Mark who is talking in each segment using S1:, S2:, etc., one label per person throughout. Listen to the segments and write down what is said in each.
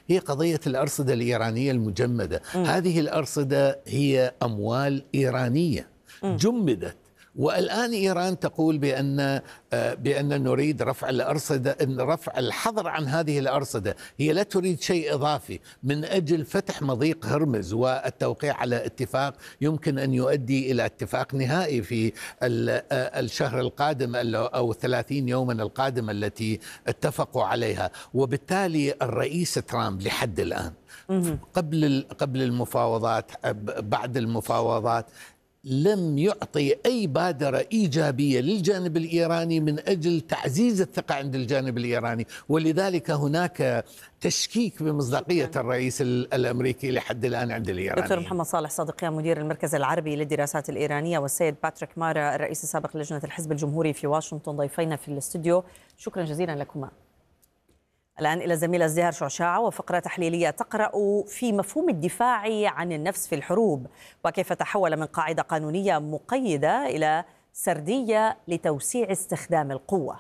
S1: هي قضية الأرصدة الإيرانية المجمدة. هذه الأرصدة هي أموال إيرانية جمدت، والآن إيران تقول بأن نريد رفع الأرصدة، رفع الحظر عن هذه الأرصدة. هي لا تريد شيء إضافي من أجل فتح مضيق هرمز والتوقيع على اتفاق يمكن أن يؤدي إلى اتفاق نهائي في الشهر القادم أو 30 يوما القادمة التي اتفقوا عليها. وبالتالي الرئيس ترامب لحد الآن قبل المفاوضات، بعد المفاوضات، لم يعطي أي بادرة إيجابية للجانب الإيراني من أجل تعزيز الثقة عند الجانب الإيراني، ولذلك هناك تشكيك بمصداقية الرئيس الأمريكي لحد الآن عند الإيرانيين.
S2: دكتور محمد صالح صادقيان مدير المركز العربي للدراسات الإيرانية، والسيد باتريك مارا الرئيس السابق للجنة الحزب الجمهوري في واشنطن، ضيفينا في الاستوديو، شكرا جزيلا لكما. الآن إلى الزميلة ازدهار شعشاعة وفقرة تحليلية تقرأ في مفهوم الدفاع عن النفس في الحروب، وكيف تحول من قاعدة قانونية مقيدة إلى سردية لتوسيع استخدام القوة.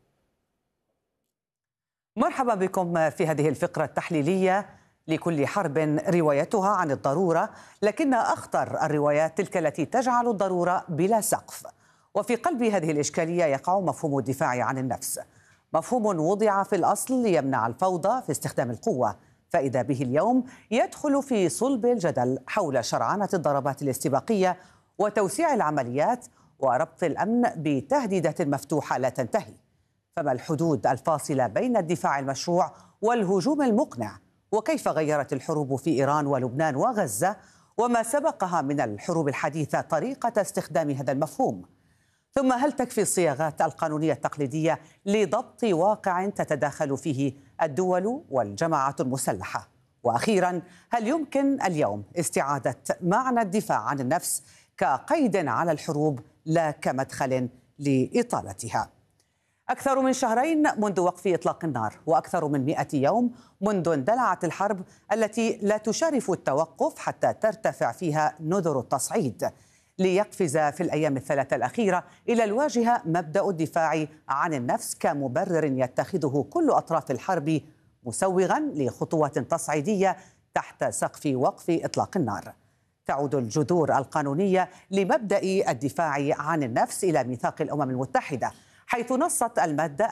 S3: مرحبا بكم في هذه الفقرة التحليلية. لكل حرب روايتها عن الضرورة، لكن أخطر الروايات تلك التي تجعل الضرورة بلا سقف. وفي قلب هذه الإشكالية يقع مفهوم الدفاع عن النفس، مفهوم وضع في الأصل ليمنع الفوضى في استخدام القوة، فإذا به اليوم يدخل في صلب الجدل حول شرعنة الضربات الاستباقية وتوسيع العمليات وربط الأمن بتهديدات مفتوحة لا تنتهي. فما الحدود الفاصلة بين الدفاع المشروع والهجوم المقنع؟ وكيف غيرت الحروب في إيران ولبنان وغزة وما سبقها من الحروب الحديثة طريقة استخدام هذا المفهوم؟ ثم هل تكفي الصياغات القانونية التقليدية لضبط واقع تتداخل فيه الدول والجماعات المسلحة؟ وأخيراً، هل يمكن اليوم استعادة معنى الدفاع عن النفس كقيد على الحروب لا كمدخل لإطالتها؟ أكثر من شهرين منذ وقف إطلاق النار، وأكثر من 100 يوم منذ اندلعت الحرب التي لا تشارف التوقف حتى ترتفع فيها نذر التصعيد، ليقفز في الأيام الثلاثة الأخيرة إلى الواجهة مبدأ الدفاع عن النفس كمبرر يتخذه كل أطراف الحرب مسوغا لخطوات تصعيدية تحت سقف وقف إطلاق النار. تعود الجذور القانونية لمبدأ الدفاع عن النفس إلى ميثاق الأمم المتحدة، حيث نصت المادة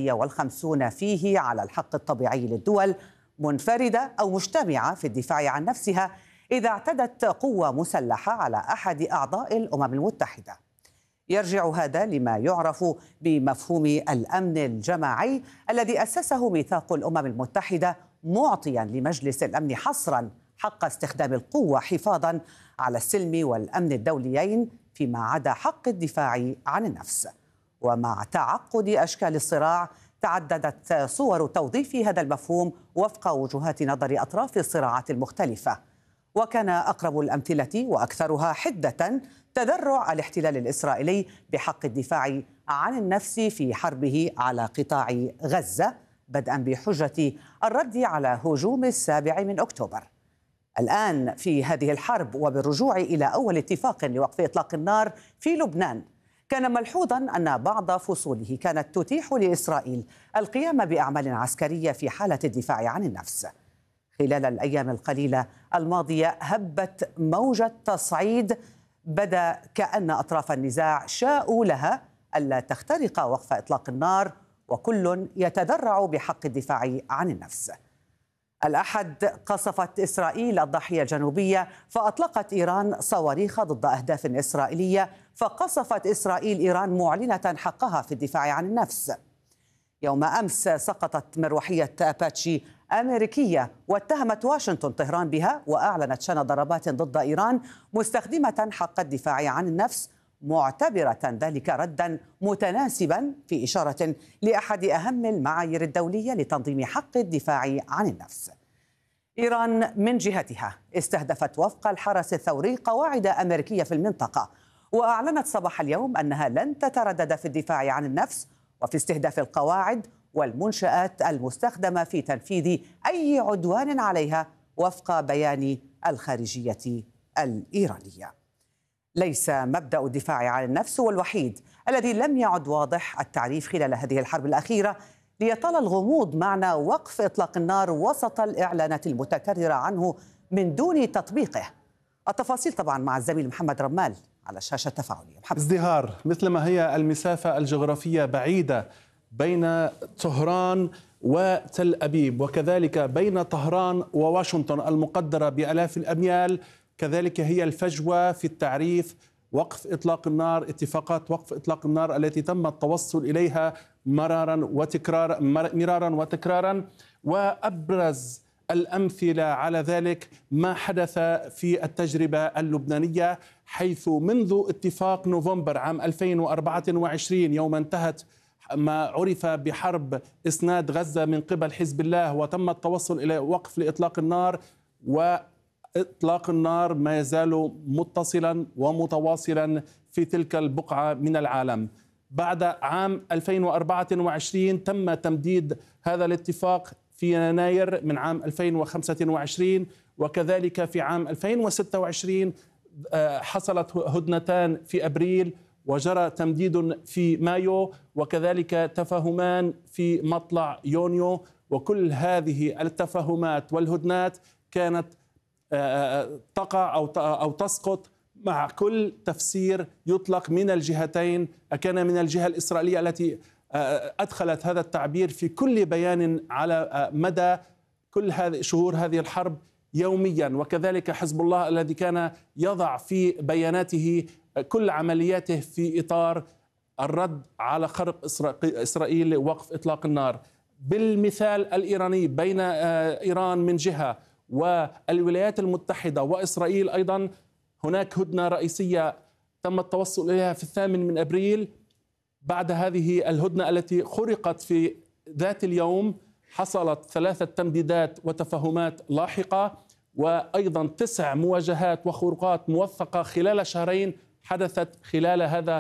S3: 51 فيه على الحق الطبيعي للدول منفردة أو مجتمعة في الدفاع عن نفسها إذا اعتدت قوة مسلحة على أحد أعضاء الأمم المتحدة. يرجع هذا لما يعرف بمفهوم الأمن الجماعي الذي أسسه ميثاق الأمم المتحدة، معطيا لمجلس الأمن حصرا حق استخدام القوة حفاظا على السلم والأمن الدوليين فيما عدا حق الدفاع عن النفس. ومع تعقد أشكال الصراع تعددت صور توظيف هذا المفهوم وفق وجهات نظر أطراف الصراعات المختلفة، وكان أقرب الأمثلة وأكثرها حدة تذرع الاحتلال الإسرائيلي بحق الدفاع عن النفس في حربه على قطاع غزة، بدءا بحجة الرد على هجوم 7 أكتوبر. الآن في هذه الحرب وبالرجوع إلى أول اتفاق لوقف إطلاق النار في لبنان، كان ملحوظا أن بعض فصوله كانت تتيح لإسرائيل القيام بأعمال عسكرية في حالة الدفاع عن النفس. خلال الأيام القليلة الماضية هبت موجة تصعيد بدا كأن أطراف النزاع شاءوا لها ألا تخترق وقف إطلاق النار، وكل يتذرع بحق الدفاع عن النفس. الأحد قصفت إسرائيل الضاحية الجنوبية، فأطلقت إيران صواريخ ضد أهداف إسرائيلية، فقصفت إسرائيل إيران معلنة حقها في الدفاع عن النفس. يوم أمس سقطت مروحية أباتشي أمريكية، واتهمت واشنطن طهران بها، وأعلنت شن ضربات ضد إيران مستخدمة حق الدفاع عن النفس، معتبرة ذلك ردا متناسبا في إشارة لأحد أهم المعايير الدولية لتنظيم حق الدفاع عن النفس. إيران من جهتها استهدفت وفق الحرس الثوري قواعد أمريكية في المنطقة، وأعلنت صباح اليوم أنها لن تتردد في الدفاع عن النفس وفي استهداف القواعد والمنشآت المستخدمة في تنفيذ أي عدوان عليها وفق بيان الخارجية الإيرانية. ليس مبدأ الدفاع عن النفس هو الوحيد الذي لم يعد واضح التعريف خلال هذه الحرب الأخيرة، ليطال الغموض معنى وقف إطلاق النار وسط الإعلانات المتكررة عنه من دون تطبيقه. التفاصيل طبعا مع الزميل محمد رمال على الشاشة التفاعلية.
S4: ازدهار مثلما هي المسافة الجغرافية بعيدة بين طهران وتل أبيب، وكذلك بين طهران وواشنطن المقدرة بآلاف الأميال، كذلك هي الفجوة في التعريف وقف إطلاق النار، اتفاقات وقف إطلاق النار التي تم التوصل إليها مرارا وتكرارا. وأبرز الأمثلة على ذلك ما حدث في التجربة اللبنانية، حيث منذ اتفاق نوفمبر عام 2024 يوم انتهت ما عرف بحرب إسناد غزة من قبل حزب الله وتم التوصل إلى وقف لإطلاق النار، وإطلاق النار ما يزال متصلا ومتواصلا في تلك البقعة من العالم. بعد عام 2024 تم تمديد هذا الاتفاق في يناير من عام 2025، وكذلك في عام 2026 حصلت هدنتان في أبريل وجرى تمديد في مايو، وكذلك تفاهمان في مطلع يونيو. وكل هذه التفاهمات والهدنات كانت تقع أو تسقط مع كل تفسير يطلق من الجهتين، أكان من الجهة الإسرائيلية التي أدخلت هذا التعبير في كل بيان على مدى كل هذه شهور هذه الحرب يوميا، وكذلك حزب الله الذي كان يضع في بياناته كل عملياته في إطار الرد على خرق إسرائيل لوقف إطلاق النار. بالمثال الإيراني بين إيران من جهة والولايات المتحدة وإسرائيل أيضا، هناك هدنة رئيسية تم التوصل إليها في 8 أبريل. بعد هذه الهدنة التي خرقت في ذات اليوم حصلت 3 تمديدات وتفاهمات لاحقة، وأيضا 9 مواجهات وخروقات موثقة خلال شهرين حدثت خلال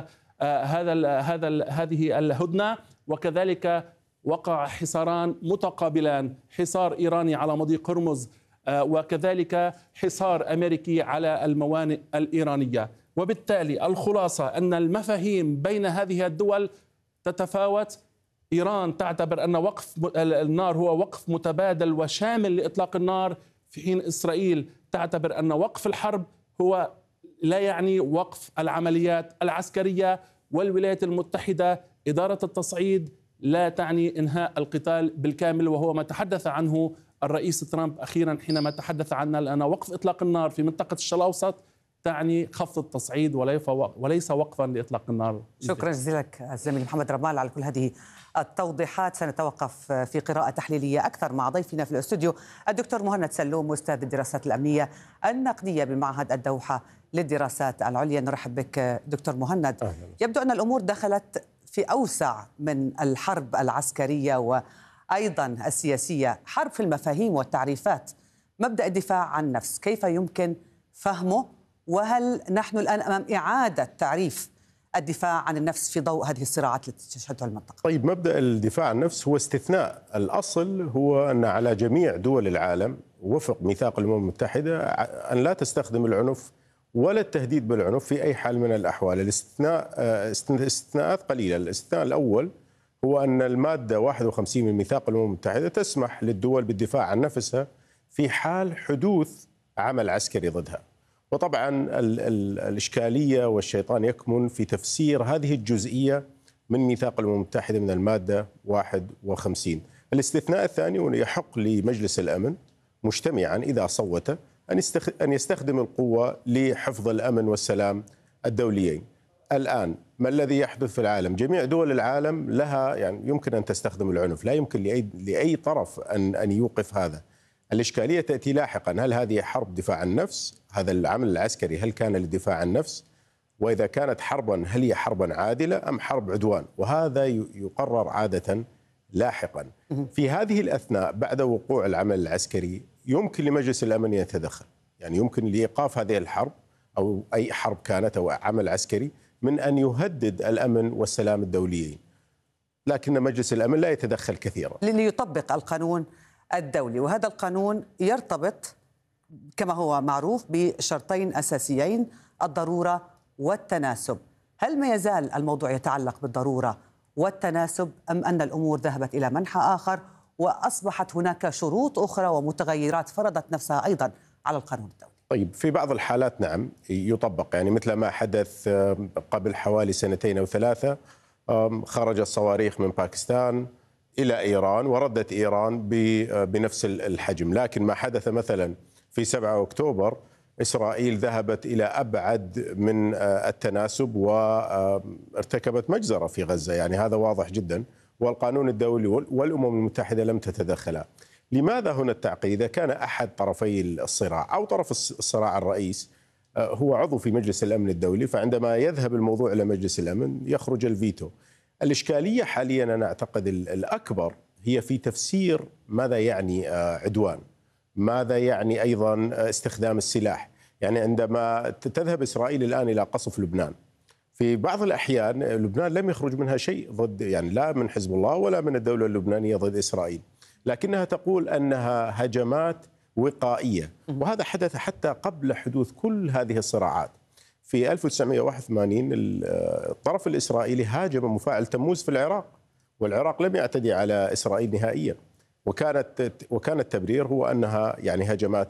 S4: هذه الهدنة. وكذلك وقع حصاران متقابلان، حصار إيراني على مضيق هرمز وكذلك حصار أمريكي على الموانئ الإيرانية. وبالتالي الخلاصة أن المفاهيم بين هذه الدول تتفاوت. إيران تعتبر أن وقف النار هو وقف متبادل وشامل لإطلاق النار، في حين إسرائيل تعتبر أن وقف الحرب هو لا يعني وقف العمليات العسكرية، والولايات المتحدة إدارة التصعيد لا تعني إنهاء القتال بالكامل، وهو ما تحدث عنه الرئيس ترامب أخيرا حينما تحدث عن أن وقف إطلاق النار في منطقة الشرق الأوسط تعني خفض التصعيد وليس وقفا لإطلاق النار.
S3: شكرا جزيلا لك الزميل محمد رمال على كل هذه التوضيحات. سنتوقف في قراءة تحليلية أكثر مع ضيفنا في الاستوديو الدكتور مهند سلوم، أستاذ الدراسات الأمنية النقدية بمعهد الدوحة للدراسات العليا. نرحب بك دكتور مهند. يبدو أن الأمور دخلت في أوسع من الحرب العسكرية وأيضا السياسية، حرب في المفاهيم والتعريفات. مبدأ الدفاع عن النفس كيف يمكن فهمه؟ وهل نحن الآن أمام إعادة تعريف الدفاع عن النفس في ضوء هذه الصراعات التي تشهدها المنطقة؟
S5: طيب، مبدأ الدفاع عن النفس هو استثناء. الأصل هو أن على جميع دول العالم وفق ميثاق الأمم المتحدة أن لا تستخدم العنف ولا التهديد بالعنف في أي حال من الأحوال. استثناءات قليلة. الاستثناء الأول هو أن المادة 51 من ميثاق الأمم المتحدة تسمح للدول بالدفاع عن نفسها في حال حدوث عمل عسكري ضدها. وطبعا الإشكالية والشيطان يكمن في تفسير هذه الجزئية من ميثاق الأمم المتحدة من المادة 51. الاستثناء الثاني يحق لمجلس الأمن مجتمعا إذا صوت أن يستخدم القوة لحفظ الأمن والسلام الدوليين. الآن ما الذي يحدث في العالم؟ جميع دول العالم لها يمكن أن تستخدم العنف، لا يمكن لأي طرف أن يوقف هذا. الإشكالية تأتي لاحقا، هل هذه حرب دفاع عن النفس؟ هذا العمل العسكري هل كان للدفاع عن النفس؟ وإذا كانت حربا هل هي حربا عادلة أم حرب عدوان؟ وهذا يقرر عادة لاحقا. في هذه الأثناء بعد وقوع العمل العسكري يمكن لمجلس الأمن يتدخل، يمكن لإيقاف هذه الحرب أو أي حرب كانت أو عمل عسكري من أن يهدد الأمن والسلام الدوليين، لكن مجلس الأمن لا يتدخل كثيرا
S3: ليطبق القانون الدولي. وهذا القانون يرتبط كما هو معروف بشرطين أساسيين: الضرورة والتناسب. هل ما يزال الموضوع يتعلق بالضرورة والتناسب، أم أن الأمور ذهبت إلى منحى آخر وأصبحت هناك شروط أخرى ومتغيرات فرضت نفسها أيضا على القانون الدولي؟
S5: طيب، في بعض الحالات نعم يطبق، يعني مثل ما حدث قبل حوالي 2 أو 3 خرجت صواريخ من باكستان إلى إيران وردت إيران بنفس الحجم. لكن ما حدث مثلا في 7 أكتوبر، إسرائيل ذهبت إلى أبعد من التناسب وارتكبت مجزرة في غزة، يعني هذا واضح جدا، والقانون الدولي والأمم المتحدة لم تتدخل. لماذا هنا التعقيد؟ إذا كان أحد طرفي الصراع أو طرف الصراع الرئيس هو عضو في مجلس الأمن الدولي، فعندما يذهب الموضوع إلى مجلس الأمن يخرج الفيتو. الإشكالية حاليا أنا أعتقد الأكبر هي في تفسير ماذا يعني عدوان، ماذا يعني أيضا استخدام السلاح. يعني عندما تذهب إسرائيل الآن إلى قصف لبنان، في بعض الأحيان لبنان لم يخرج منها شيء ضد، يعني لا من حزب الله ولا من الدولة اللبنانية ضد إسرائيل، لكنها تقول أنها هجمات وقائية، وهذا حدث حتى قبل حدوث كل هذه الصراعات. في 1981 الطرف الإسرائيلي هاجم مفاعل تموز في العراق، والعراق لم يعتدي على إسرائيل نهائيا، وكان التبرير هو أنها يعني هجمات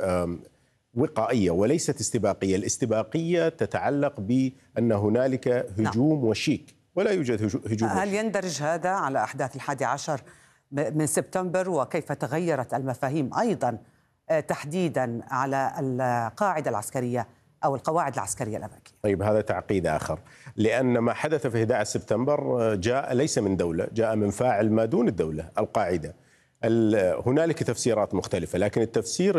S5: وقائية وليست استباقية. الاستباقية تتعلق بأن هنالك هجوم وشيك، ولا يوجد هجوم
S3: هل
S5: وشيك.
S3: يندرج هذا على أحداث 11 من سبتمبر وكيف تغيرت المفاهيم أيضا تحديدا على القاعدة العسكرية أو القواعد العسكرية الأمريكية؟
S5: طيب، هذا تعقيد آخر، لأن ما حدث في 11 سبتمبر جاء ليس من دولة، جاء من فاعل ما دون الدولة، القاعدة. هنالك تفسيرات مختلفة، لكن التفسير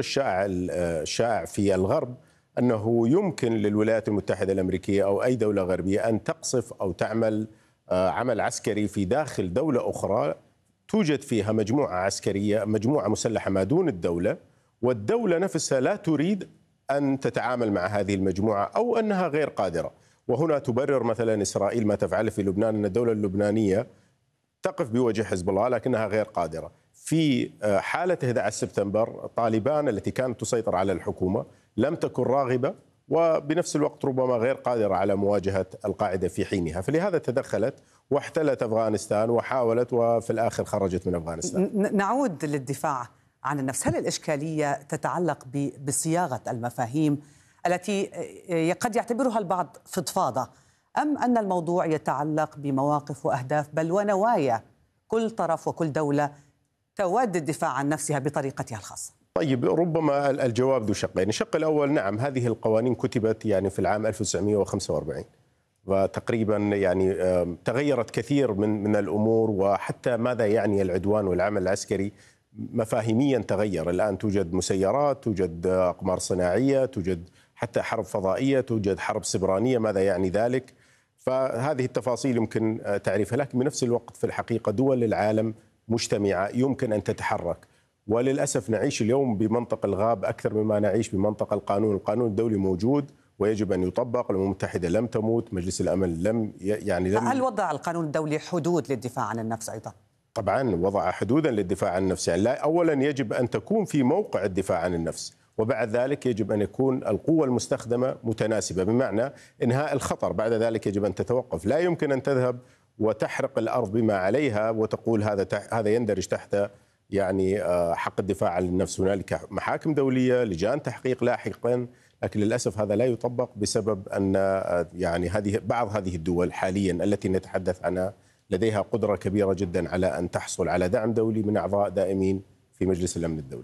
S5: الشائع في الغرب أنه يمكن للولايات المتحدة الأمريكية أو أي دولة غربية أن تقصف أو تعمل عمل عسكري في داخل دولة أخرى توجد فيها مجموعة عسكرية، مجموعة مسلحة ما دون الدولة، والدولة نفسها لا تريد أن تتعامل مع هذه المجموعة أو أنها غير قادرة. وهنا تبرر مثلا إسرائيل ما تفعله في لبنان، أن الدولة اللبنانية تقف بوجه حزب الله لكنها غير قادرة. في حالة 11 سبتمبر طالبان التي كانت تسيطر على الحكومة لم تكن راغبة، وبنفس الوقت ربما غير قادرة على مواجهة القاعدة في حينها، فلهذا تدخلت واحتلت أفغانستان وحاولت، وفي الآخر خرجت من أفغانستان.
S3: نعود للدفاع عن النفس. هل الإشكالية تتعلق بصياغة المفاهيم التي قد يعتبرها البعض فضفاضة، أم أن الموضوع يتعلق بمواقف وأهداف بل ونوايا كل طرف وكل دولة تود الدفاع عن نفسها بطريقتها الخاصة؟
S5: طيب، ربما الجواب ذو شقين. الشق الأول، نعم، هذه القوانين كتبت يعني في العام 1945، وتقريبا يعني تغيرت كثير من الأمور، وحتى ماذا يعني العدوان والعمل العسكري مفاهيميا تغير. الآن توجد مسيرات، توجد أقمار صناعية، توجد حتى حرب فضائية، توجد حرب سبرانية، ماذا يعني ذلك؟ فهذه التفاصيل يمكن تعريفها، لكن بنفس الوقت في الحقيقة دول العالم مجتمعة يمكن أن تتحرك، وللأسف نعيش اليوم بمنطق الغاب أكثر مما نعيش بمنطق القانون. القانون الدولي موجود ويجب أن يطبق، الأمم المتحدة لم تموت، مجلس الأمن لم
S3: هل وضع القانون الدولي حدود للدفاع عن النفس أيضا؟
S5: طبعا وضع حدودا للدفاع عن النفس. يعني أولا يجب أن تكون في موقع الدفاع عن النفس، وبعد ذلك يجب أن يكون القوة المستخدمة متناسبة، بمعنى إنهاء الخطر. بعد ذلك يجب أن تتوقف، لا يمكن أن تذهب وتحرق الأرض بما عليها وتقول هذا يندرج تحت يعني حق الدفاع عن النفس. هنالك محاكم دولية، لجان تحقيق لاحقا، لكن للأسف هذا لا يطبق بسبب أن يعني بعض هذه الدول حاليا التي نتحدث عنها لديها قدرة كبيرة جدا على أن تحصل على دعم دولي من أعضاء دائمين في مجلس الأمن الدولي.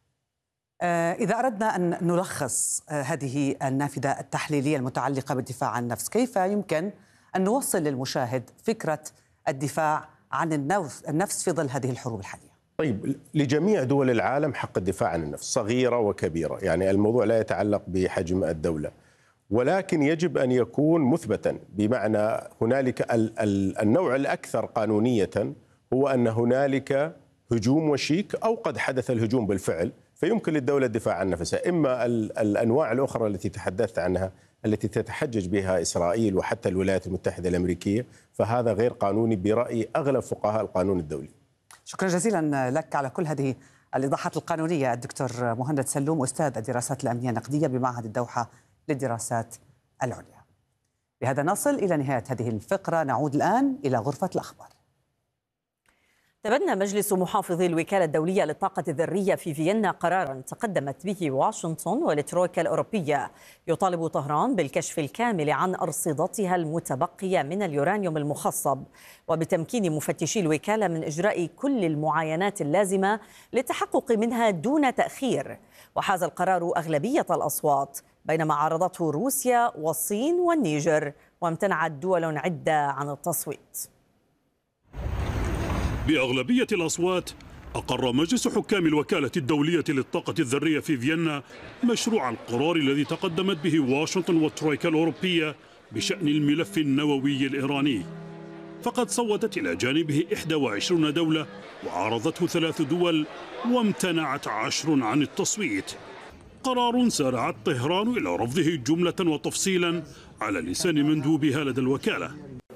S3: إذا أردنا أن نلخص هذه النافذة التحليلية المتعلقة بالدفاع عن النفس، كيف يمكن أن نوصل للمشاهد فكرة الدفاع عن النفس في ظل هذه الحروب الحالية؟
S5: طيب، لجميع دول العالم حق الدفاع عن النفس، صغيرة وكبيرة، يعني الموضوع لا يتعلق بحجم الدولة، ولكن يجب أن يكون مثبتا، بمعنى هنالك النوع الأكثر قانونية هو أن هنالك هجوم وشيك أو قد حدث الهجوم بالفعل، فيمكن للدولة الدفاع عن نفسها. إما الأنواع الأخرى التي تحدثت عنها التي تتحجج بها إسرائيل وحتى الولايات المتحدة الأمريكية، فهذا غير قانوني برأي أغلب فقهاء القانون الدولي.
S3: شكرا جزيلا لك على كل هذه الإيضاحات القانونية الدكتور مهند سلوم، أستاذ الدراسات الأمنية النقدية بمعهد الدوحة للدراسات العليا. بهذا نصل إلى نهاية هذه الفقرة. نعود الآن إلى غرفة الأخبار.
S2: تبنى مجلس محافظي الوكالة الدولية للطاقة الذرية في فيينا قراراً تقدمت به واشنطن والترويكا الأوروبية يطالب طهران بالكشف الكامل عن أرصدتها المتبقية من اليورانيوم المخصب وبتمكين مفتشي الوكالة من إجراء كل المعاينات اللازمة للتحقق منها دون تأخير. وحاز القرار أغلبية الأصوات بينما عارضته روسيا والصين والنيجر، وامتنعت دول عدة عن التصويت.
S6: بأغلبية الأصوات أقر مجلس حكام الوكالة الدولية للطاقة الذرية في فيينا مشروع القرار الذي تقدمت به واشنطن والترويكا الأوروبية بشأن الملف النووي الإيراني، فقد صوتت إلى جانبه 21 دولة وعارضته 3 دول وامتنعت 10 عن التصويت. قرار سارعت طهران إلى رفضه جملة وتفصيلا على لسان مندوبها لدى الوكالة.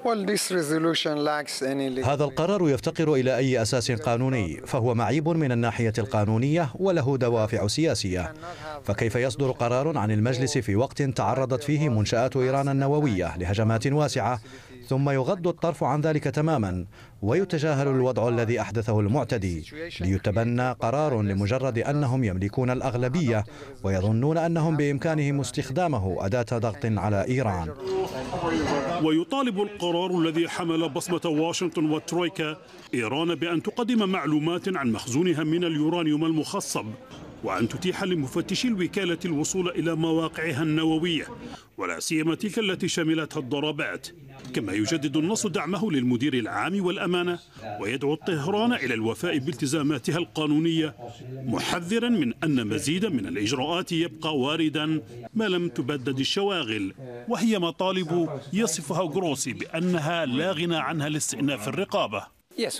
S7: هذا القرار يفتقر إلى أي أساس قانوني، فهو معيب من الناحية القانونية وله دوافع سياسية. فكيف يصدر قرار عن المجلس في وقت تعرضت فيه منشآت إيران النووية لهجمات واسعة ثم يغض الطرف عن ذلك تماما ويتجاهل الوضع الذي أحدثه المعتدي ليتبنى قرار لمجرد أنهم يملكون الأغلبية ويظنون أنهم بإمكانهم استخدامه أداة ضغط على إيران؟
S6: ويطالب القرار الذي حمل بصمة واشنطن والترويكا إيران بأن تقدم معلومات عن مخزونها من اليورانيوم المخصب وأن تتيح لمفتشي الوكالة الوصول إلى مواقعها النووية ولا سيما تلك التي شملتها الضربات. كما يجدد النص دعمه للمدير العام والأمانة ويدعو طهران إلى الوفاء بالتزاماتها القانونية، محذرا من أن مزيدا من الإجراءات يبقى واردا ما لم تبدد الشواغل، وهي مطالب يصفها جروسي بأنها لا غنى عنها لاستئناف الرقابة.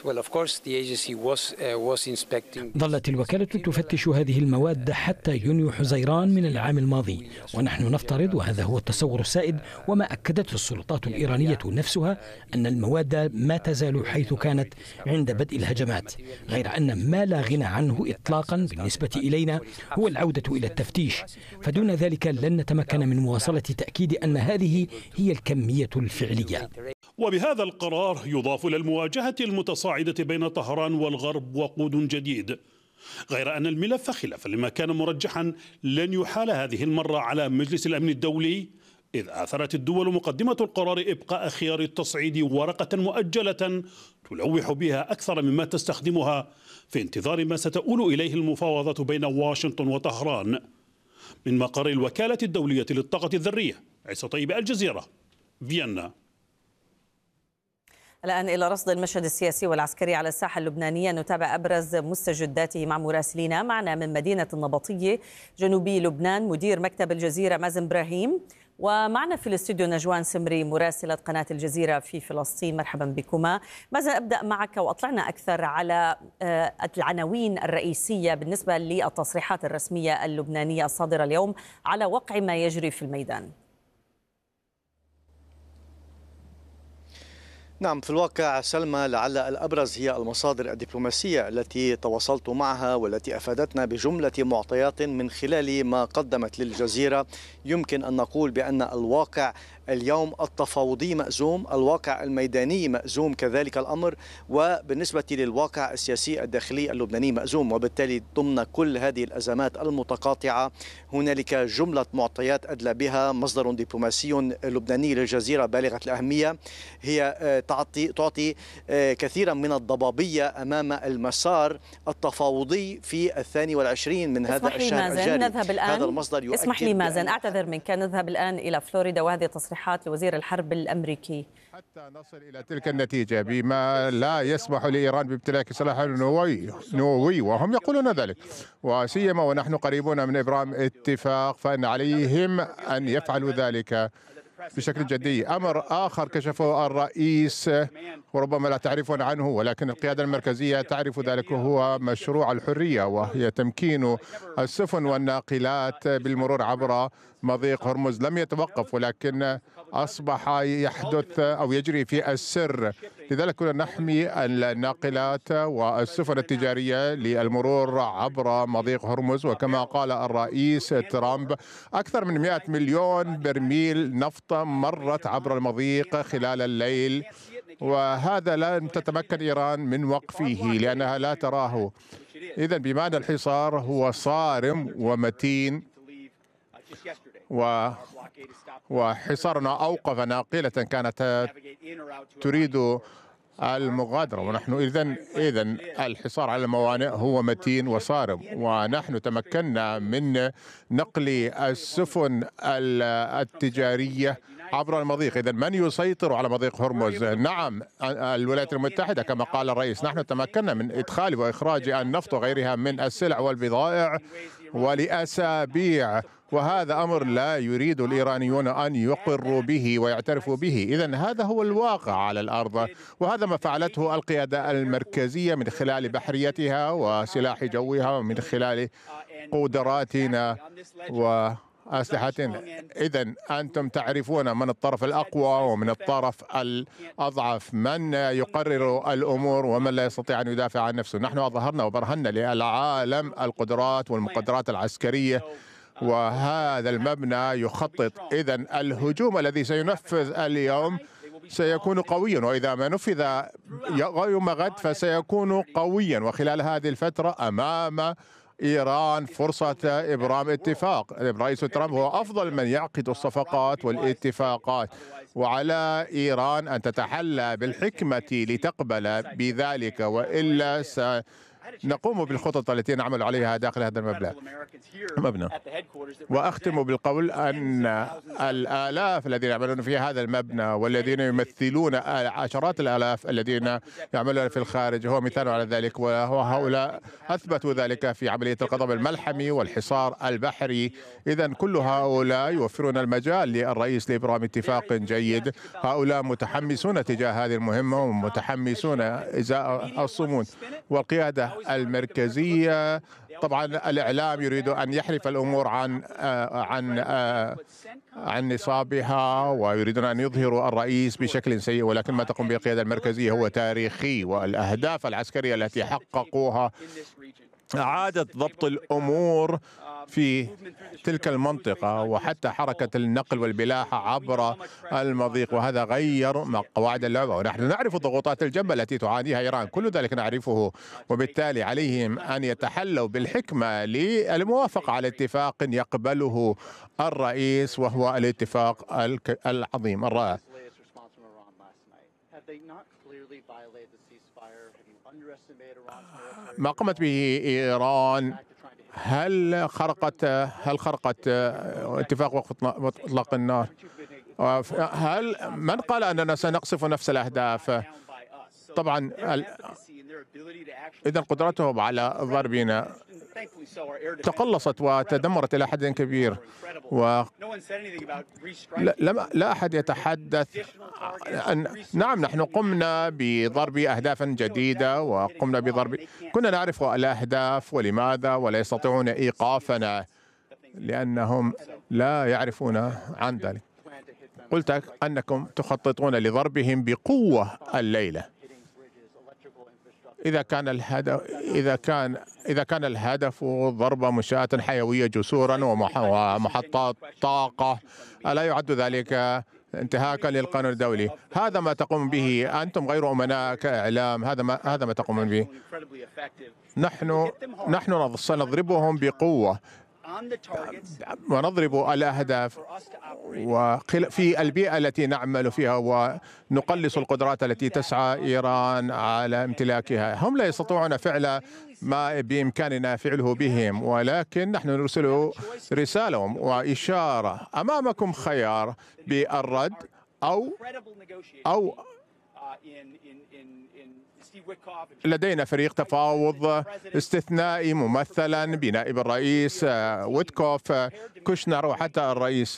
S8: ظلت الوكالة تفتش هذه المواد حتى يونيو حزيران من العام الماضي، ونحن نفترض، وهذا هو التصور السائد وما أكدته السلطات الإيرانية نفسها، أن المواد ما تزال حيث كانت عند بدء الهجمات، غير أن ما لا غنى عنه إطلاقا بالنسبة إلينا هو العودة إلى التفتيش، فدون ذلك لن نتمكن من مواصلة تأكيد أن هذه هي الكمية الفعلية.
S6: وبهذا القرار يضاف إلى المواجهة المتصاعدة بين طهران والغرب وقود جديد، غير أن الملف خلافا لما كان مرجحا لن يحال هذه المرة على مجلس الأمن الدولي، إذ آثرت الدول مقدمة القرار إبقاء خيار التصعيد ورقة مؤجلة تلوح بها أكثر مما تستخدمها في انتظار ما ستؤول إليه المفاوضات بين واشنطن وطهران. من مقر الوكالة الدولية للطاقة الذرية، عيسى طيب، الجزيرة، فيينا.
S2: الآن إلى رصد المشهد السياسي والعسكري على الساحة اللبنانية، نتابع أبرز مستجداته مع مراسلينا. معنا من مدينة النبطية جنوبي لبنان مدير مكتب الجزيرة مازن إبراهيم، ومعنا في الاستوديو نجوان سمري مراسلة قناة الجزيرة في فلسطين. مرحبا بكما. مازن، أبدأ معك وأطلعنا أكثر على العناوين الرئيسية بالنسبة للتصريحات الرسمية اللبنانية الصادرة اليوم على وقع ما يجري في الميدان.
S9: نعم، في الواقع سلمى، لعل الأبرز هي المصادر الدبلوماسية التي تواصلت معها والتي أفادتنا بجملة معطيات من خلال ما قدمت للجزيرة. يمكن أن نقول بأن الواقع اليوم التفاوضي مأزوم، الواقع الميداني مأزوم كذلك الأمر، وبالنسبة للواقع السياسي الداخلي اللبناني مأزوم. وبالتالي ضمن كل هذه الأزمات المتقاطعة هنالك جملة معطيات أدلى بها مصدر دبلوماسي لبناني للجزيرة بالغة الأهمية، هي تعطي كثيرا من الضبابية أمام المسار التفاوضي في 22 من هذا الشهر الجاري.
S2: نذهب الآن.
S9: هذا المصدر يؤكد.
S2: اسمح لي مازن، أعتذر منك، نذهب الآن إلى فلوريدا وهذه تصريحات لوزير الحرب الأمريكي.
S10: حتى نصل إلى تلك النتيجة بما لا يسمح لإيران بامتلاك سلاح نووي وهم يقولون ذلك، وسيما ونحن قريبون من إبرام اتفاق، فإن عليهم أن يفعلوا ذلك بشكل جدي. أمر آخر كشفه الرئيس وربما لا تعرفون عنه ولكن القيادة المركزية تعرف ذلك، وهو مشروع الحرية، وهي تمكين السفن والناقلات بالمرور عبر مضيق هرمز. لم يتوقف ولكن أصبح يحدث أو يجري في السر لذلك كنا نحمي الناقلات والسفن التجارية للمرور عبر مضيق هرمز. وكما قال الرئيس ترامب أكثر من 100 مليون برميل نفط مرت عبر المضيق خلال الليل، وهذا لن تتمكن إيران من وقفه لأنها لا تراه. إذن بمعنى الحصار هو صارم ومتين، وحصارنا أوقف ناقلة كانت تريد المغادرة، ونحن إذن الحصار على الموانئ هو متين وصارم، ونحن تمكنا من نقل السفن التجارية عبر المضيق. إذن من يسيطر على مضيق هرمز؟ نعم الولايات المتحدة كما قال الرئيس. نحن تمكنا من إدخال وإخراج النفط وغيرها من السلع والبضائع ولأسابيع، وهذا أمر لا يريد الإيرانيون أن يقروا به ويعترفوا به. إذن هذا هو الواقع على الأرض، وهذا ما فعلته القيادة المركزية من خلال بحريتها وسلاح جوها ومن خلال قدراتنا وأسلحتنا. إذن أنتم تعرفون من الطرف الأقوى ومن الطرف الأضعف، من يقرر الأمور ومن لا يستطيع أن يدافع عن نفسه. نحن أظهرنا وبرهنا للعالم القدرات والمقدرات العسكرية، وهذا المبنى يخطط. إذن الهجوم الذي سينفذ اليوم سيكون قويا، وإذا ما نفذ يوم غد فسيكون قويا. وخلال هذه الفترة أمام إيران فرصة إبرام اتفاق. الرئيس ترامب هو أفضل من يعقد الصفقات والاتفاقات، وعلى إيران أن تتحلى بالحكمة لتقبل بذلك، وإلا نقوم بالخطط التي نعمل عليها داخل هذا المبنى. وأختم بالقول أن الآلاف الذين يعملون في هذا المبنى والذين يمثلون عشرات الآلاف الذين يعملون في الخارج هو مثال على ذلك، وهؤلاء أثبتوا ذلك في عملية القضاء الملحمي والحصار البحري. إذن كل هؤلاء يوفرون المجال للرئيس لإبرام اتفاق جيد. هؤلاء متحمسون تجاه هذه المهمة ومتحمسون إزاء الصمود. والقيادة المركزية طبعا الإعلام يريد أن يحرف الأمور عن نصابها، ويريدون أن يظهروا الرئيس بشكل سيء، ولكن ما تقوم به القيادة المركزية هو تاريخي، والأهداف العسكرية التي حققوها إعادة ضبط الأمور في تلك المنطقة وحتى حركة النقل والبلاحة عبر المضيق، وهذا غير قواعد اللعبة. ونحن نعرف ضغوطات الجبهة التي تعانيها إيران، كل ذلك نعرفه، وبالتالي عليهم أن يتحلوا بالحكمة للموافقة على اتفاق يقبله الرئيس، وهو الاتفاق العظيم الرائع. ما قامت به إيران هل خرقت اتفاق وقف اطلاق النار؟ من قال اننا سنقصف نفس الاهداف؟ طبعا اذا قدرتهم على ضربنا تقلصت وتدمرت الى حد كبير، لا احد يتحدث نعم نحن قمنا بضرب اهداف جديده وقمنا بضرب، كنا نعرف الاهداف ولماذا، ولا يستطيعون ايقافنا لانهم لا يعرفون عن ذلك. قلت انكم تخططون لضربهم بقوه الليله. إذا كان الهدف ضرب منشآت حيوية، جسورا ومحطات طاقة، ألا يعد ذلك انتهاكا للقانون الدولي؟ هذا ما تقوم به أنتم غير أمناء كإعلام، هذا ما تقومون به. نحن سنضربهم بقوة ونضرب الأهداف في البيئة التي نعمل فيها، ونقلص القدرات التي تسعى إيران على امتلاكها. هم لا يستطيعون فعل ما بإمكاننا فعله بهم، ولكن نحن نرسل رسالة وإشارة: أمامكم خيار بالرد أو لدينا فريق تفاوض استثنائي ممثلا بنائب الرئيس ويتكوف، كوشنر، وحتى الرئيس،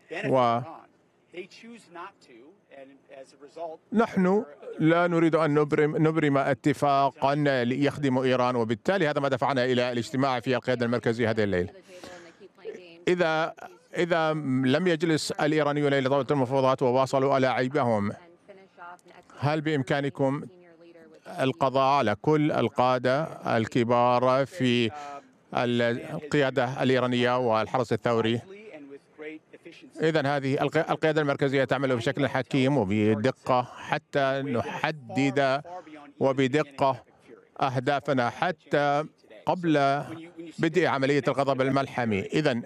S10: نحن لا نريد أن نبرم اتفاقا يخدم إيران، وبالتالي هذا ما دفعنا إلى الاجتماع في القيادة المركزية هذه الليلة. إذا لم يجلس الإيرانيون إلى طاولة المفاوضات وواصلوا ألاعيبهم هل بإمكانكم القضاء على كل القادة الكبار في القيادة الإيرانية والحرس الثوري؟ إذن هذه القيادة المركزية تعمل بشكل حكيم وبدقة حتى نحدد وبدقة أهدافنا حتى قبل بدء عملية الغضب الملحمي.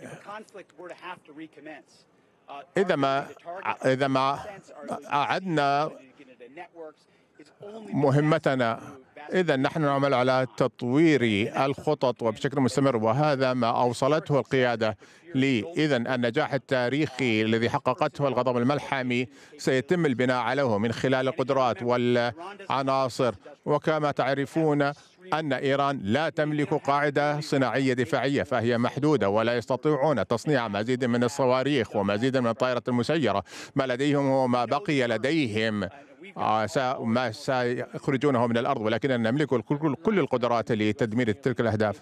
S10: إذا ما أعدنا مهمتنا، إذا نحن نعمل على تطوير الخطط وبشكل مستمر، وهذا ما أوصلته القيادة لي. إذا النجاح التاريخي الذي حققته الغضب الملحمي سيتم البناء عليه من خلال القدرات والعناصر. وكما تعرفون أن إيران لا تملك قاعدة صناعية دفاعية، فهي محدودة ولا يستطيعون تصنيع مزيد من الصواريخ ومزيد من الطائرات المسيرة. ما لديهم هو ما بقي لديهم ما سيخرجونه من الأرض، ولكننا نملك كل القدرات لتدمير تلك الأهداف.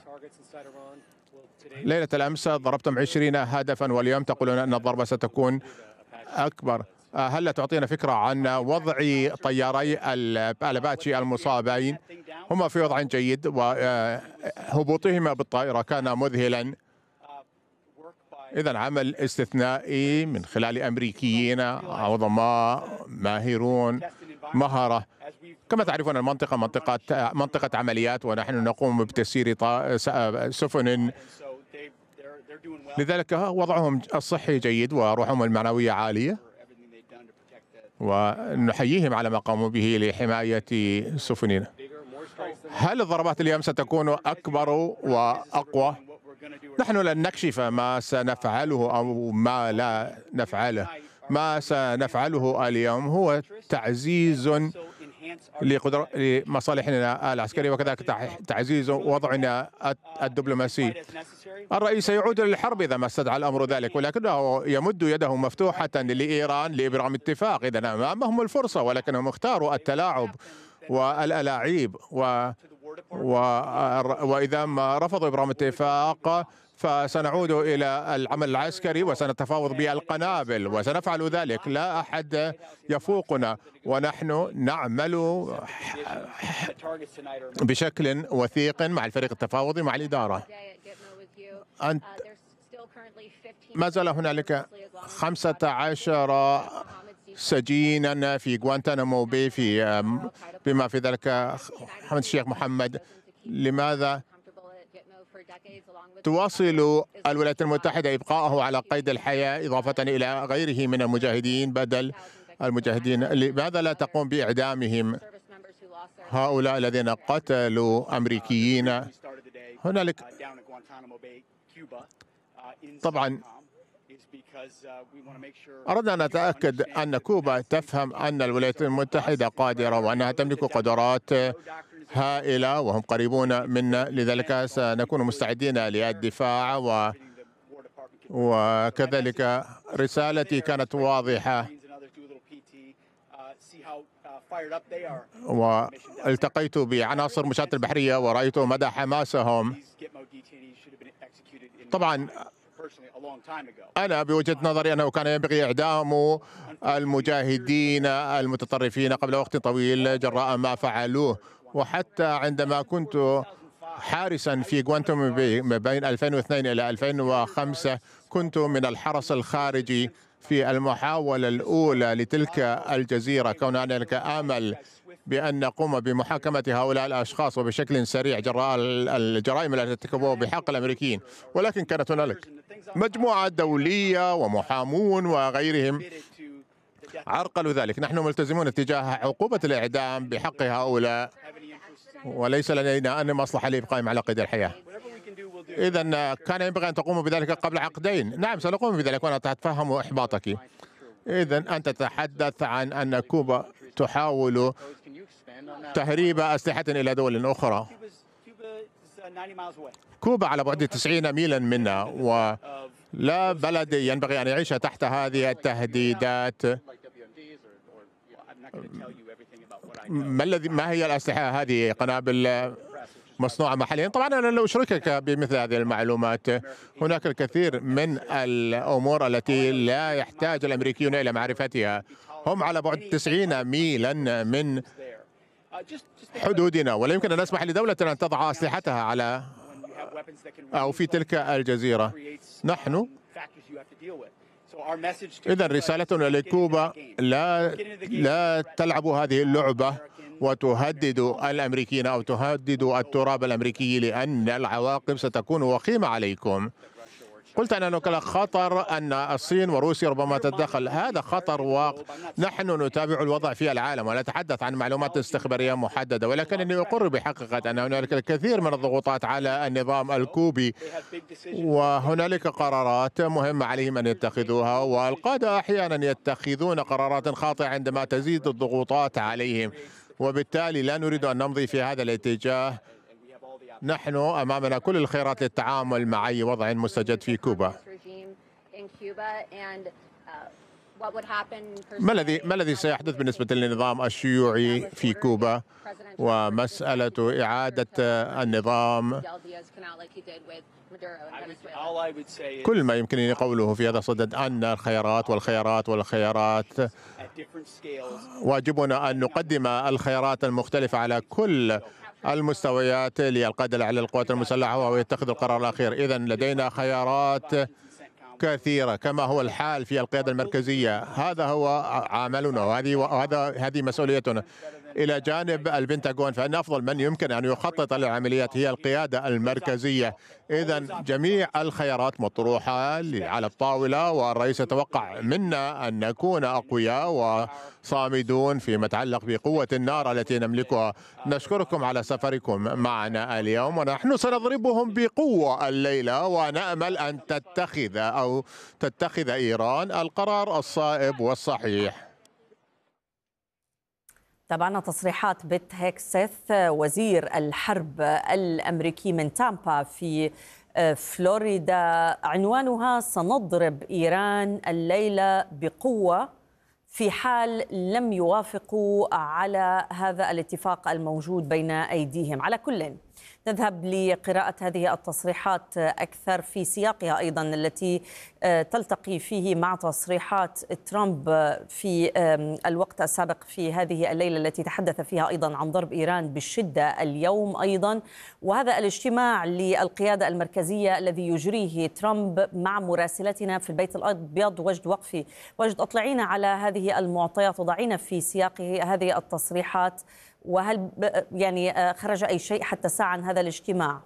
S10: ليلة الأمس ضربتم 20 هدفا، واليوم تقولون أن الضربة ستكون أكبر. هل تعطينا فكرة عن وضع طياري الأباتشي المصابين؟ هما في وضع جيد، وهبوطهما بالطائرة كان مذهلا. إذن عمل استثنائي من خلال أمريكيين عظماء ماهرون مهرة. كما تعرفون المنطقة منطقة عمليات، ونحن نقوم بتسيير سفن، لذلك وضعهم الصحي جيد وروحهم المعنوية عالية، ونحييهم على ما قاموا به لحماية سفننا. هل الضربات اليوم ستكون أكبر وأقوى؟ نحن لن نكشف ما سنفعله أو ما لا نفعله. ما سنفعله اليوم هو تعزيز لمصالحنا العسكرية، وكذلك تعزيز وضعنا الدبلوماسي. الرئيس سيعود للحرب إذا ما استدعى الأمر ذلك، ولكنه يمد يده مفتوحة لإيران لإبرام اتفاق. إذا أمامهم الفرصة، ولكنهم اختاروا التلاعب والألاعيب، وإذا ما رفضوا إبرام اتفاق فسنعود إلى العمل العسكري وسنتفاوض بالقنابل، وسنفعل ذلك. لا أحد يفوقنا، ونحن نعمل بشكل وثيق مع الفريق التفاوضي مع الإدارة. ما زال هنالك 15 سجينا في غوانتانامو بي، بما في ذلك حمد الشيخ محمد. لماذا تواصل الولايات المتحدة إبقاءه على قيد الحياة إضافة إلى غيره من المجاهدين بدل المجاهدين؟ لماذا لا تقوم بإعدامهم، هؤلاء الذين قتلوا أمريكيين؟ هنالك طبعا أردنا أن نتأكد أن كوبا تفهم أن الولايات المتحدة قادرة وأنها تملك قدرات هائلة، وهم قريبون منا، لذلك سنكون مستعدين للدفاع. وكذلك رسالتي كانت واضحة، والتقيت بعناصر مشاة البحرية ورأيت مدى حماسهم. طبعا أنا بوجهة نظري أنه كان ينبغي إعدام المجاهدين المتطرفين قبل وقت طويل جراء ما فعلوه. وحتى عندما كنت حارسا في غوانتانامو بي ما بين 2002 إلى 2005 كنت من الحرس الخارجي في المحاولة الأولى لتلك الجزيرة، كون هنالك آمل بأن نقوم بمحاكمة هؤلاء الأشخاص وبشكل سريع جراء الجرائم التي ارتكبوها بحق الأمريكيين. ولكن كانت هنالك مجموعة دولية ومحامون وغيرهم عرقلوا ذلك. نحن ملتزمون تجاه عقوبة الإعدام بحق هؤلاء، وليس لدينا أي مصلحة لإبقائهم على قيد الحياة. إذا كان ينبغي أن تقوموا بذلك قبل عقدين. نعم سنقوم بذلك، وأنا أتفهم إحباطك. إذا أنت تتحدث عن أن كوبا تحاول تهريب أسلحة إلى دول أخرى. كوبا على بعد 90 ميلا منا، ولا بلد ينبغي أن يعيش تحت هذه التهديدات. ما هي الأسلحة هذه؟ قنابل مصنوعة محليا؟ طبعا أنا لا أشاركك بمثل هذه المعلومات. هناك الكثير من الأمور التي لا يحتاج الأمريكيون إلى معرفتها. هم على بعد 90 ميلا من حدودنا، ولا يمكن أن نسمح لدولة أن تضع أسلحتها على أو في تلك الجزيرة. نحن إذن رسالتنا لكوبا لا تلعبوا هذه اللعبة وتهددوا الأمريكيين أو تهددوا التراب الأمريكي، لأن العواقب ستكون وخيمة عليكم. قلت أن هناك خطر أن الصين وروسيا ربما تتدخل، هذا خطر واقع. نحن نتابع الوضع في العالم ونتحدث عن معلومات استخبارية محددة، ولكنني أقر بحقيقة أن هنالك الكثير من الضغوطات على النظام الكوبي، وهنالك قرارات مهمة عليهم أن يتخذوها، والقادة أحيانا يتخذون قرارات خاطئة عندما تزيد الضغوطات عليهم، وبالتالي لا نريد أن نمضي في هذا الاتجاه. نحن أمامنا كل الخيارات للتعامل مع أي وضع مستجد في كوبا. ما الذي سيحدث بالنسبة للنظام الشيوعي في كوبا ومسألة إعادة النظام؟ كل ما يمكنني قوله في هذا الصدد أن الخيارات واجبنا أن نقدم الخيارات المختلفة على كل المستويات للقادة على القوات المسلحة وهو يتخذ القرار الأخير. إذن لدينا خيارات كثيرة كما هو الحال في القيادة المركزية. هذا هو عملنا وهذه مسؤوليتنا. إلى جانب البنتاغون فإن أفضل من يمكن أن يخطط للعمليات هي القيادة المركزية. إذن جميع الخيارات مطروحة على الطاولة، والرئيس يتوقع منا أن نكون أقوياء وصامدون فيما يتعلق بقوة النار التي نملكها. نشكركم على سفركم معنا اليوم، ونحن سنضربهم بقوة الليلة، ونأمل أن تتخذ إيران القرار الصائب والصحيح.
S2: تابعنا تصريحات بيت هيكسث وزير الحرب الأمريكي من تامبا في فلوريدا، عنوانها: سنضرب إيران الليلة بقوة في حال لم يوافقوا على هذا الاتفاق الموجود بين أيديهم. على كل نذهب لقراءة هذه التصريحات أكثر في سياقها أيضا التي تلتقي فيه مع تصريحات ترامب في الوقت السابق في هذه الليلة التي تحدث فيها أيضا عن ضرب إيران بالشدة اليوم أيضا. وهذا الاجتماع للقيادة المركزية الذي يجريه ترامب مع مراسلتنا في البيت الأبيض وجد أطلعينا على هذه المعطيات وضعينا في سياق هذه التصريحات، وهل يعني خرج أي شيء حتى الساعة عن هذا الاجتماع؟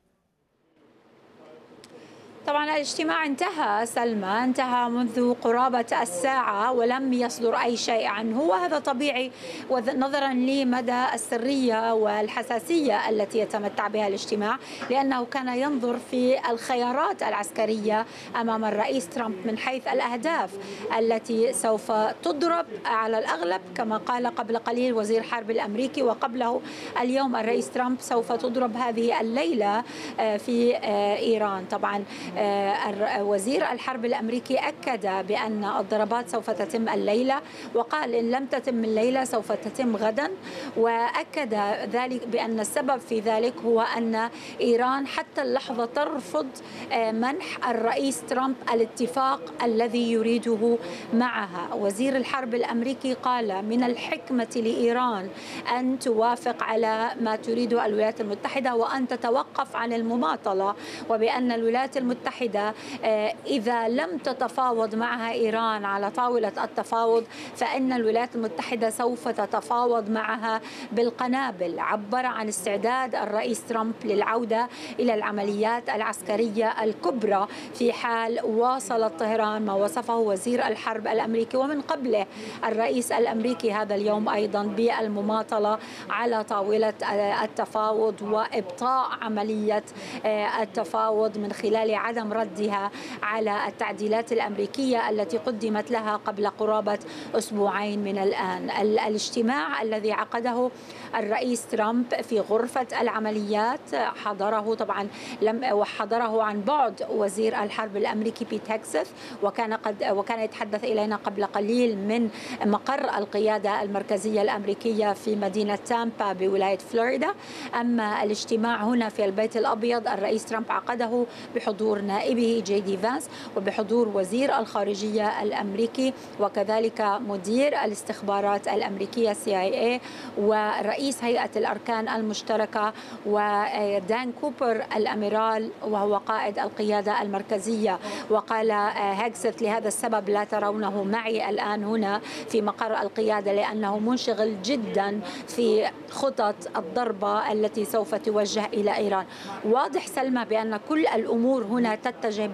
S11: طبعا الاجتماع انتهى سلمى، انتهى منذ قرابة الساعة ولم يصدر أي شيء عنه، وهذا طبيعي نظرا لمدى السرية والحساسية التي يتمتع بها الاجتماع، لأنه كان ينظر في الخيارات العسكرية أمام الرئيس ترامب من حيث الأهداف التي سوف تضرب على الأغلب كما قال قبل قليل وزير الحرب الأمريكي، وقبله اليوم الرئيس ترامب سوف تضرب هذه الليلة في إيران. طبعا وزير الحرب الأمريكي أكد بأن الضربات سوف تتم الليلة، وقال إن لم تتم الليلة سوف تتم غدا، وأكد ذلك بأن السبب في ذلك هو أن إيران حتى اللحظة ترفض منح الرئيس ترامب الاتفاق الذي يريده معها. وزير الحرب الأمريكي قال من الحكمة لإيران أن توافق على ما تريده الولايات المتحدة وأن تتوقف عن المماطلة، وبأن الولايات المتحدة إذا لم تتفاوض معها إيران على طاولة التفاوض فإن الولايات المتحدة سوف تتفاوض معها بالقنابل. عبر عن استعداد الرئيس ترامب للعودة إلى العمليات العسكرية الكبرى في حال واصلت طهران ما وصفه وزير الحرب الأمريكي ومن قبله الرئيس الأمريكي هذا اليوم أيضا بالمماطلة على طاولة التفاوض وإبطاء عملية التفاوض من خلال عدم ردها على التعديلات الأمريكية التي قدمت لها قبل قرابة أسبوعين من الآن. الاجتماع الذي عقده الرئيس ترامب في غرفة العمليات حضره حضره عن بعد وزير الحرب الأمريكي بيت هيكسث، وكان يتحدث إلينا قبل قليل من مقر القيادة المركزية الأمريكية في مدينة تامبا بولاية فلوريدا. أما الاجتماع هنا في البيت الأبيض الرئيس ترامب عقده بحضور نائبه جي دي فانس وبحضور وزير الخارجية الأمريكي وكذلك مدير الاستخبارات الأمريكية CIA ورئيس هيئة الأركان المشتركة ودان كوبر الأميرال وهو قائد القيادة المركزية. وقال هيغسث لهذا السبب لا ترونه معي الآن هنا في مقر القيادة لأنه منشغل جدا في خطط الضربة التي سوف توجه إلى إيران. واضح سلمى بأن كل الأمور هنا تتجه